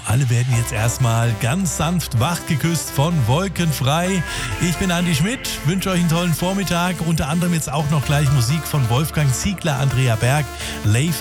Alle werden jetzt erstmal ganz sanft wach geküsst von Wolkenfrei. Ich bin Andi Schmidt, wünsche euch einen tollen Vormittag. Unter anderem jetzt auch noch gleich Musik von Wolfgang Ziegler, Andrea Berg, Leif